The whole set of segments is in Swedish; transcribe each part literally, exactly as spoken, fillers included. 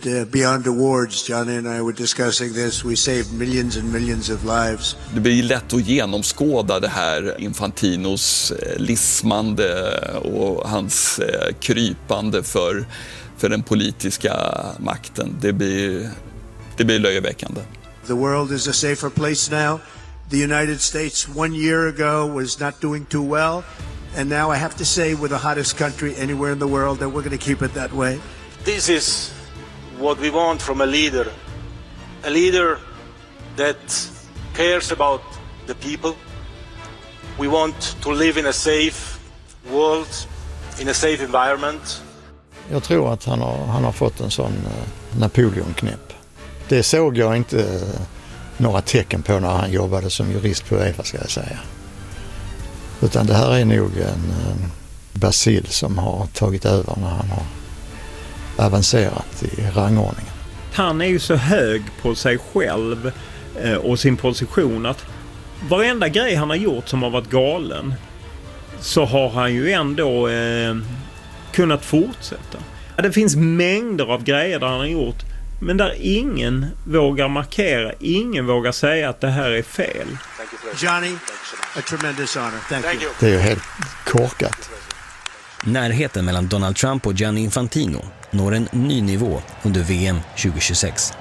uh, beyond awards, Johnny and I were discussing this. We saved millions and millions of lives. Det blir lätt att genomskåda det här Infantinos lismande och hans krypande för, för den politiska makten. Det blir, det blir löjeväckande. The world is a safer place now. The United States one year ago was not doing too well. And now I have to say we're the hottest country anywhere in the world, and we're going to keep it that way. This is what we want from a leader. A leader that cares about the people. We want to live in a safe world, in a safe environment. Jag tror att han har, han har fått en sån uh, Napoleon-knäpp. Det såg jag inte uh, några tecken på när han jobbade som jurist på UEFA, ska jag säga. Utan det här är nog en uh, bacill som har tagit över när han har avancerat i rangordningen. Han är ju så hög på sig själv uh, och sin position att varenda grej han har gjort som har varit galen så har han ju ändå uh, kunnat fortsätta. Det finns mängder av grejer där han har gjort, men där ingen vågar markera, ingen vågar säga att det här är fel. Johnny, a tremendous honor. Thank you. Det är ju helt korkat. Närheten mellan Donald Trump och Gianni Infantino når en ny nivå under V M tjugohundratjugosex.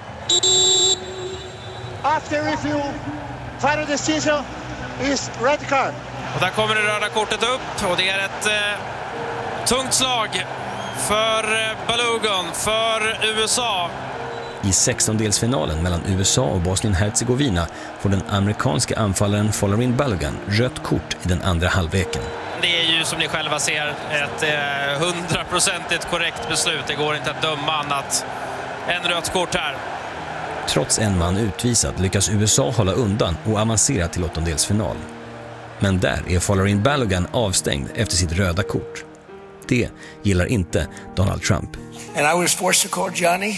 After review, final decision is red card. Och där kommer det röda kortet upp och det är ett eh, tungt slag för Balogun, för U S A. I sextondelsfinalen mellan U S A och Bosnien-Herzegovina får den amerikanska anfallaren Folarin Balogun rött kort i den andra halvleken. Det är ju som ni själva ser ett hundraprocentigt korrekt beslut. Det går inte att döma annat än rött kort här. Trots en man utvisad lyckas U S A hålla undan och avancera till åttondelsfinal. Men där är Folarin Balogun avstängd efter sitt röda kort. Det gillar inte Donald Trump. And I was forced to call Johnny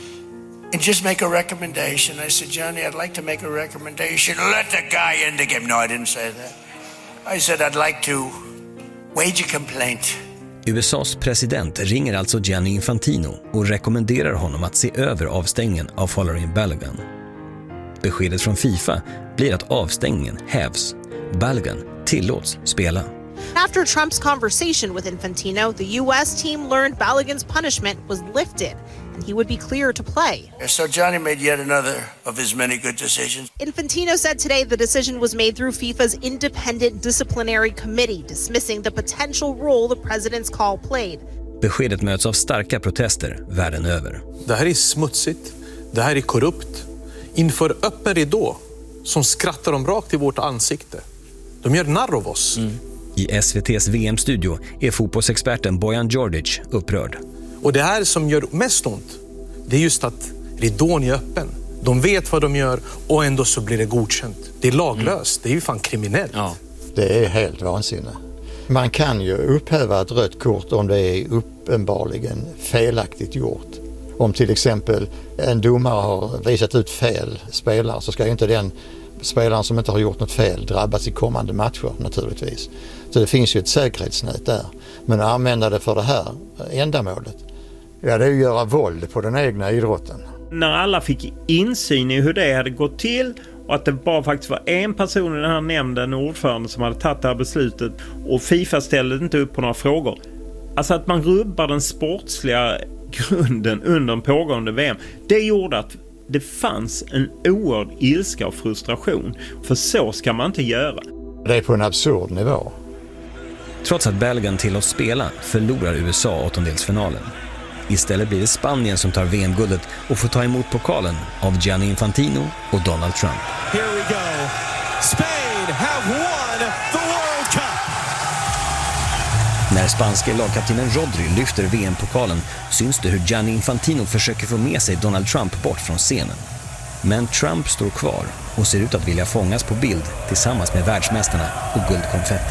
and just make a recommendation. I said, Johnny, I'd like to make a recommendation. Let the guy in the game. No, I didn't say that. I said I'd like to wage a complaint. U S A:s president ringer alltså Gianni Infantino och rekommenderar honom att se över avstängningen av Folarin Balogun. Beskedet från FIFA blir att avstängningen hävs. Balogun tillåts spela. After Trump's conversation with Infantino, the U S team learned Balogun's punishment was lifted and he would be clear to play. So Johnny made yet another of his many good decisions. Infantino said today the decision was made through FIFA's independent disciplinary committee, dismissing the potential role the president's call played. Beskedet möts av starka protester världen över. Det här är smutsigt, det här är korrupt. Inför öppen ridå som skrattar de rakt i vårt ansikte. De gör narr av oss. Mm. I S V T:s V M-studio är fotbollsexperten Bojan Djordjic upprörd. Och det här som gör mest ont, det är just att ridån är öppen. De vet vad de gör och ändå så blir det godkänt. Det är laglöst, mm. Det är ju fan kriminellt. Ja. Det är helt vansinne. Man kan ju upphäva ett rött kort om det är uppenbarligen felaktigt gjort. Om till exempel en domare har visat ut fel spelare så ska ju inte den spelaren som inte har gjort något fel drabbas i kommande matcher naturligtvis. Så det finns ju ett säkerhetsnät där. Men att använda det för det här ändamålet, ja, det är att göra våld på den egna idrotten. När alla fick insyn i hur det hade gått till och att det bara faktiskt var en person i den här nämnden, ordförande, som hade tagit det här beslutet och FIFA ställde inte upp på några frågor. Alltså att man rubbar den sportsliga grunden under en pågående V M. Det gjorde att det fanns en oerhörd ilska och frustration. För så ska man inte göra. Det är på en absurd nivå. Trots att Belgien tillåts spela förlorar U S A åttondelsfinalen. Istället blir det Spanien som tar V M-guldet och får ta emot pokalen av Gianni Infantino och Donald Trump. Here we go. Spain have won the World Cup. När spanske lagkaptenen Rodri lyfter V M-pokalen syns det hur Gianni Infantino försöker få med sig Donald Trump bort från scenen. Men Trump står kvar och ser ut att vilja fångas på bild tillsammans med världsmästarna och guldkonfetti.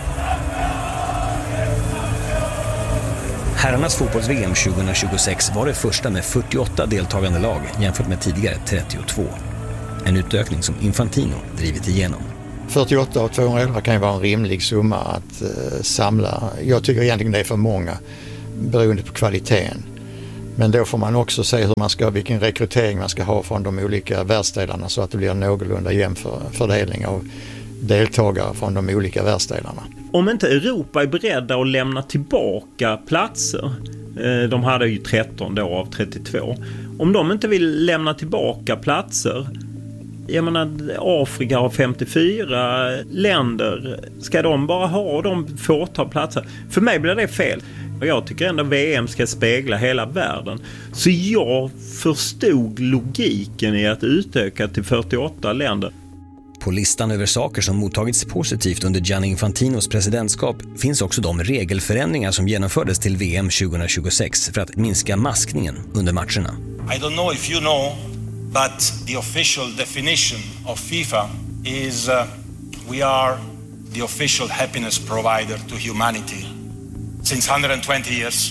Herrarnas fotbolls-V M tjugohundratjugosex var det första med fyrtioåtta deltagande lag jämfört med tidigare trettiotvå. En utökning som Infantino drivit igenom. fyrtioåtta och tvåhundraelva kan ju vara en rimlig summa att uh, samla. Jag tycker egentligen det är för många beroende på kvaliteten. Men då får man också se hur man ska, vilken rekrytering man ska ha från de olika världsdelarna så att det blir en någorlunda jämn för, fördelning av deltagare från de olika världsdelarna. Om inte Europa är beredda att lämna tillbaka platser, de hade ju tretton då av trettiotvå, om de inte vill lämna tillbaka platser, jag menar Afrika har femtiofyra länder, ska de bara ha de fåtal platser? För mig blir det fel. Och jag tycker ändå V M ska spegla hela världen. Så jag förstod logiken i att utöka till fyrtioåtta länder. På listan över saker som mottagits positivt under Gianni Infantinos presidentskap finns också de regelförändringar som genomfördes till V M tjugohundratjugosex för att minska maskningen under matcherna. I don't know if you know, but the official definition of FIFA is uh, we are the official happiness provider to humanity since one hundred twenty years.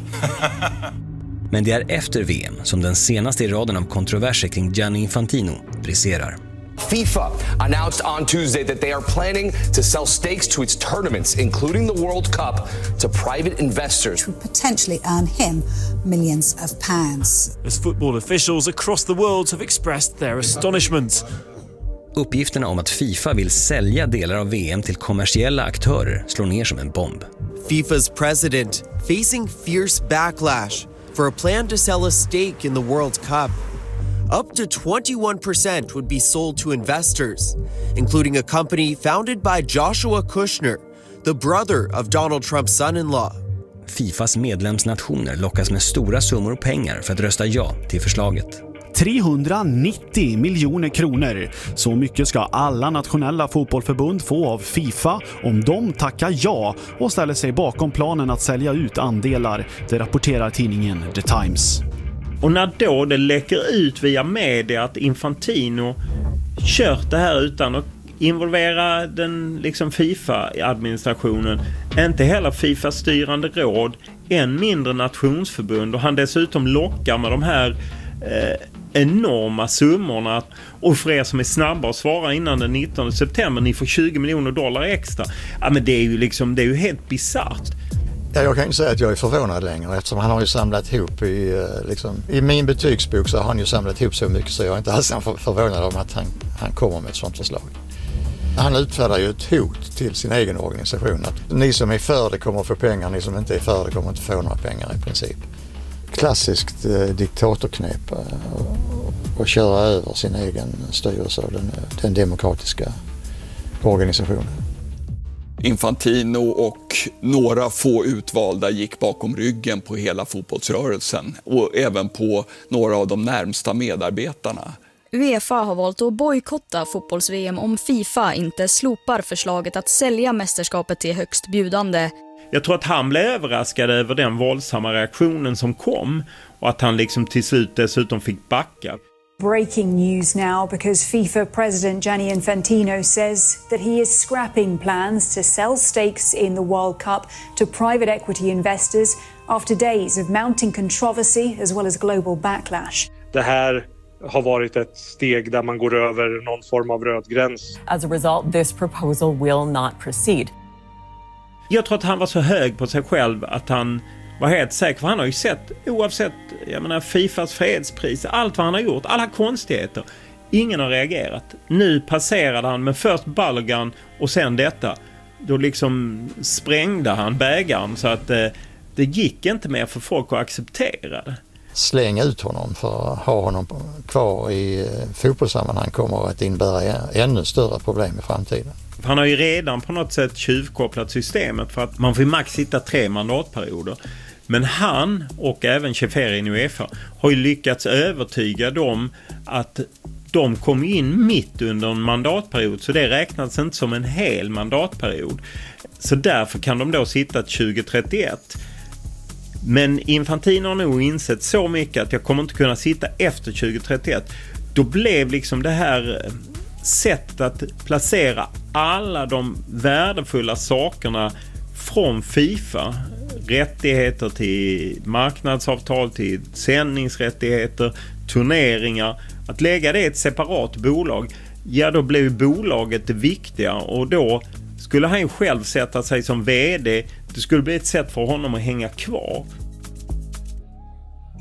Men det är efter V M som den senaste i raden av kontroverser kring Gianni Infantino briserar. FIFA announced on Tuesday that they are planning to sell stakes to its tournaments, including the World Cup, to private investors. Would potentially earn him millions of pounds. As football officials across the world have expressed their astonishment. Uppgifterna om att FIFA vill sälja delar av V M till kommersiella aktörer slår ner som en bomb. FIFA's president facing fierce backlash for a plan to sell a stake in the World Cup. Up to twenty-one percent would be sold to investors, including a company founded by Joshua Kushner, the brother of Donald Trump's son-in-law. FIFAs medlemsnationer lockas med stora summor pengar för att rösta ja till förslaget. trehundranittio miljoner kronor. Så mycket ska alla nationella fotbollförbund få av FIFA om de tackar ja och ställer sig bakom planen att sälja ut andelar. Det rapporterar tidningen The Times. Och när då det läcker ut via media att Infantino kört det här utan att involvera den liksom FIFA-administrationen, inte heller FIFAs styrande råd, än mindre nationsförbund, och han dessutom lockar med de här eh, enorma summorna. Och för er som är snabba att svara innan den nittonde september, ni får tjugo miljoner dollar extra. Ja, men det är ju liksom, det är ju helt bisarrt. Ja, jag kan inte säga att jag är förvånad längre eftersom han har ju samlat ihop i, liksom, i min betygsbok så har han ju samlat ihop så mycket så jag är inte alls förvånad om att han, han kommer med ett sånt förslag. Han utfärdar ju ett hot till sin egen organisation att ni som är för det kommer att få pengar, ni som inte är för det kommer inte få några pengar i princip. Klassiskt eh, diktatorknep och, och köra över sin egen styrelse och den, den demokratiska organisationen. Infantino och några få utvalda gick bakom ryggen på hela fotbollsrörelsen och även på några av de närmsta medarbetarna. UEFA har valt att bojkotta fotbolls-V M om FIFA inte slopar förslaget att sälja mästerskapet till högst bjudande. Jag tror att han blev överraskad över den våldsamma reaktionen som kom och att han liksom till slut dessutom fick backa. Breaking news now because FIFA President Gianni Infantino says that he is scrapping plans to sell stakes in the World Cup to private equity investors after days of mounting controversy as well as global backlash. Det här har varit ett steg där man går över någon form av röd gräns. As a result, this proposal will not proceed. Jag tror att han var så hög på sig själv att han var helt säker, för han har ju sett, oavsett jag menar, FIFAs fredspris, allt vad han har gjort, alla konstigheter, ingen har reagerat. Nu passerade han med först Balogun och sen detta. Då liksom sprängde han bägaren så att eh, det gick inte mer för folk att acceptera det. Slänga ut honom för att ha honom kvar i fotbollssammanhang kommer att innebära ännu större problem i framtiden. Han har ju redan på något sätt tjuvkopplat systemet för att man får max sitta tre mandatperioder. Men han och även Ceferin i UEFA har ju lyckats övertyga dem att de kom in mitt under en mandatperiod, så det räknas inte som en hel mandatperiod. Så därför kan de då sitta till tjugo trettioett. Men Infantino har nog insett så mycket att jag kommer inte kunna sitta efter tjugo trettioett. Då blev liksom det här sättet att placera alla de värdefulla sakerna från FIFA, rättigheter till marknadsavtal, till sändningsrättigheter, turneringar, att lägga det i ett separat bolag, ja då blev bolaget det viktiga, och då skulle han ju själv sätta sig som vd. Det skulle bli ett sätt för honom att hänga kvar.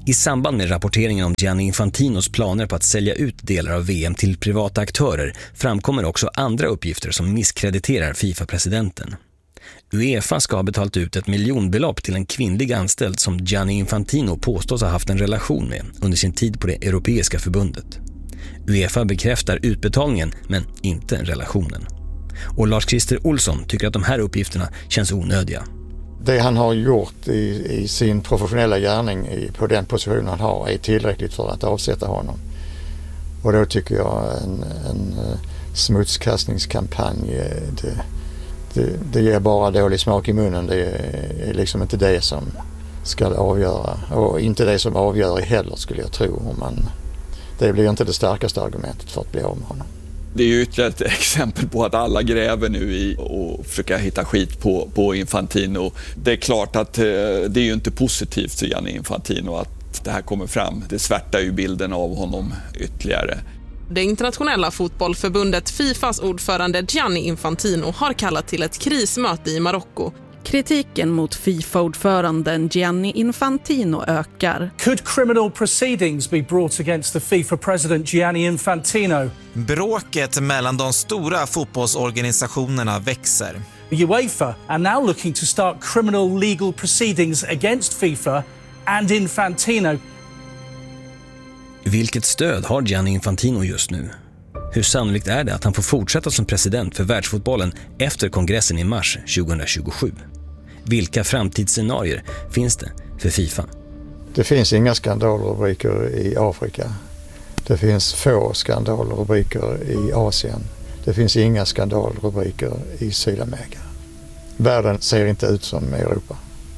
I samband med rapporteringen om Gianni Infantinos planer på att sälja ut delar av V M till privata aktörer framkommer också andra uppgifter som misskrediterar FIFA-presidenten. UEFA ska ha betalt ut ett miljonbelopp till en kvinnlig anställd som Gianni Infantino påstås ha haft en relation med under sin tid på det europeiska förbundet. UEFA bekräftar utbetalningen men inte relationen. Och Lars-Christer Olsson tycker att de här uppgifterna känns onödiga. Det han har gjort i, i sin professionella gärning i, på den position han har är tillräckligt för att avsätta honom. Och då tycker jag en, en smutskastningskampanj, det, det, det ger bara dålig smak i munnen. Det är liksom inte det som ska avgöra. Och inte det som avgör heller, skulle jag tro. Om man, det blir inte det starkaste argumentet för att bli av med honom. Det är ju ytterligare ett exempel på att alla gräver nu i och försöker hitta skit på, på Infantino. Det är klart att eh, det är ju inte positivt för Gianni Infantino att det här kommer fram. Det svärtar ju bilden av honom ytterligare. Det internationella fotbollförbundet Fifas ordförande Gianni Infantino har kallat till ett krismöte i Marocko. Kritiken mot FIFA-ordföranden Gianni Infantino ökar. Could criminal proceedings be brought against the FIFA president Gianni Infantino? Bråket mellan de stora fotbollsorganisationerna växer. UEFA are now looking to start criminal legal proceedings against FIFA and Infantino. Vilket stöd har Gianni Infantino just nu? Hur sannolikt är det att han får fortsätta som president för världsfotbollen efter kongressen i mars tjugohundratjugosju? Vilka framtidsscenarier finns det för FIFA? Det finns inga skandalrubriker i Afrika. Det finns få skandalrubriker i Asien. Det finns inga skandalrubriker i Sydamerika. Världen ser inte ut som Europa.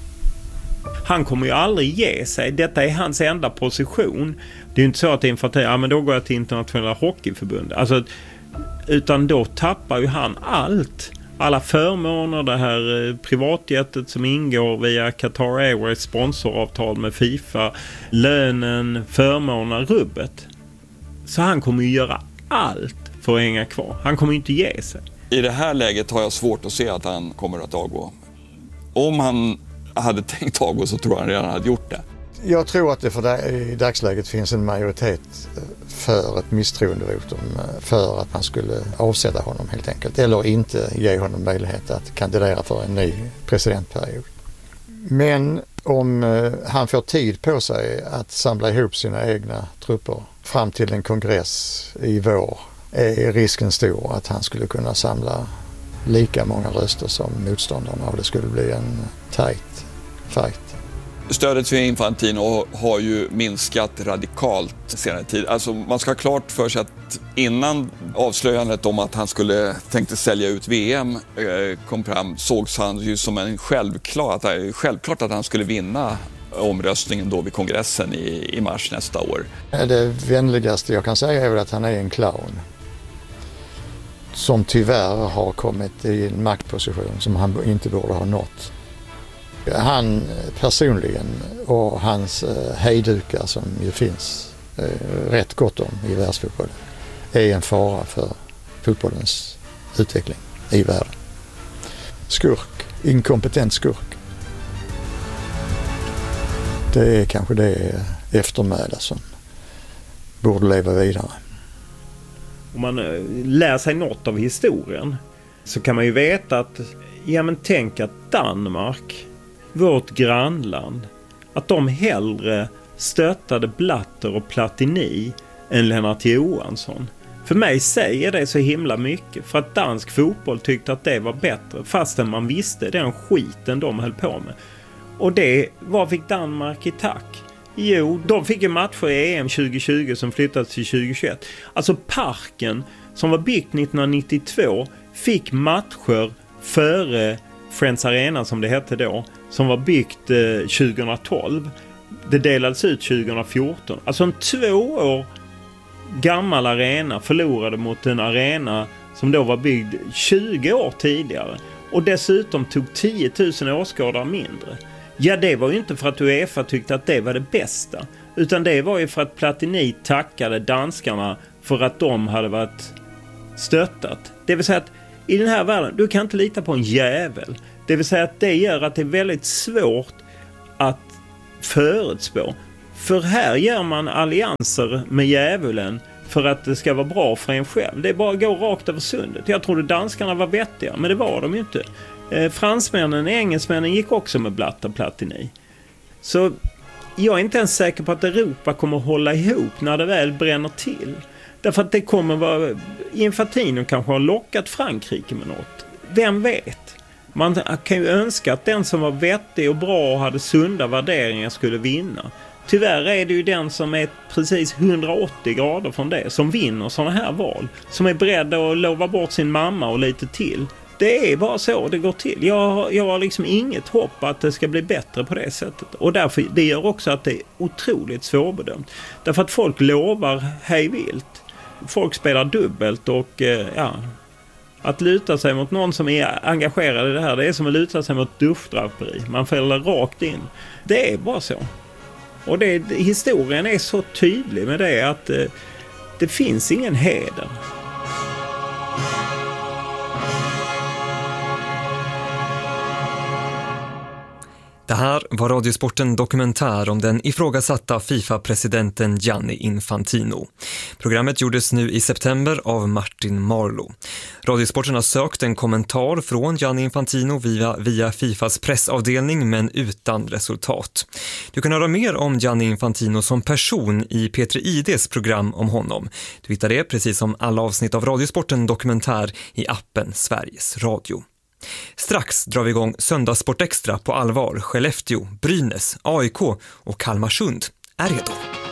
Han kommer ju aldrig ge sig. Detta är hans enda position. Det är ju inte så att Infantino, ja men då går jag till internationella hockeyförbund. Alltså, utan då tappar ju han allt. Alla förmåner, det här privatjetet som ingår via Qatar Airways sponsoravtal med FIFA, lönen, förmånerna, rubbet. Så han kommer ju göra allt för att hänga kvar. Han kommer ju inte ge sig. I det här läget har jag svårt att se att han kommer att avgå. Om han hade tänkt avgå så tror jag han redan hade gjort det. Jag tror att det för det, i dagsläget finns en majoritet för ett misstroendevotum för att man skulle avsätta honom helt enkelt. Eller inte ge honom möjlighet att kandidera för en ny presidentperiod. Men om han får tid på sig att samla ihop sina egna trupper fram till en kongress i vår är risken stor att han skulle kunna samla lika många röster som motståndarna och det skulle bli en tight fight. Stödet för Infantino har ju minskat radikalt senare tid. Alltså man ska ha klart för sig att innan avslöjandet om att han skulle tänkte sälja ut V M kom fram sågs han ju som en självklart, självklart att han skulle vinna omröstningen då vid kongressen i, i mars nästa år. Det vänligaste jag kan säga är väl att han är en clown som tyvärr har kommit i en maktposition som han inte borde ha nått. Han personligen och hans hejdukar som ju finns rätt gott om i världsfotbollen är en fara för fotbollens utveckling i världen. Skurk, inkompetent skurk. Det är kanske det eftermäle som borde leva vidare. Om man lär sig något av historien så kan man ju veta att, ja men tänk att Danmark, vårt grannland, att de hellre stöttade Blatter och Platini än Lennart Johansson. För mig säger det så himla mycket, för att dansk fotboll tyckte att det var bättre fastän man visste den skiten de höll på med. Och det, vad fick Danmark i tack? Jo, de fick ju matcher i E M tjugo tjugo som flyttades till tjugo tjugoett. Alltså Parken som var byggt nittonhundranittiotvå fick matcher före Friends Arena som det hette då, som var byggt eh, tjugohundratolv. Det delades ut tjugohundrafjorton. Alltså en två år gammal arena förlorade mot en arena som då var byggd tjugo år tidigare. Och dessutom tog tio tusen åskådare mindre. Ja, det var ju inte för att UEFA tyckte att det var det bästa. Utan det var ju för att Platini tackade danskarna för att de hade varit stöttat. Det vill säga att i den här världen, du kan inte lita på en jävel. Det vill säga att det gör att det är väldigt svårt att förutspå. För här gör man allianser med djävulen för att det ska vara bra för en själv. Det är bara att gå rakt över sundet. Jag trodde danskarna var vettiga, men det var de ju inte. Eh, fransmännen, engelsmännen gick också med blatt och Platini. Så jag är inte ens säker på att Europa kommer att hålla ihop när det väl bränner till. Därför att det kommer vara... Infantino kanske har lockat Frankrike med något. Vem vet? Man kan ju önska att den som var vettig och bra och hade sunda värderingar skulle vinna. Tyvärr är det ju den som är precis hundraåttio grader från det som vinner sådana här val. Som är beredd att lova bort sin mamma och lite till. Det är bara så det går till. Jag, jag har liksom inget hopp att det ska bli bättre på det sättet. Och därför, det gör också att det är otroligt svårbedömt. Därför att folk lovar hej vilt. Folk spelar dubbelt och ja... Att luta sig mot någon som är engagerad i det här, det är som att luta sig mot duschdraperi. Man fäller rakt in. Det är bara så. Och det, historien är så tydlig med det att det, det finns ingen heder. Det här var Radiosporten dokumentär om den ifrågasatta FIFA-presidenten Gianni Infantino. Programmet gjordes nu i september av Martin Marlow. Radiosporten har sökt en kommentar från Gianni Infantino via, via FIFAs pressavdelning men utan resultat. Du kan höra mer om Gianni Infantino som person i Petri Ides program om honom. Du hittar det precis som alla avsnitt av Radiosporten dokumentär i appen Sveriges Radio. Strax drar vi igång Söndagssport Extra på allvar. Skellefteå, Brynäs, A I K och Kalmarsund är redo.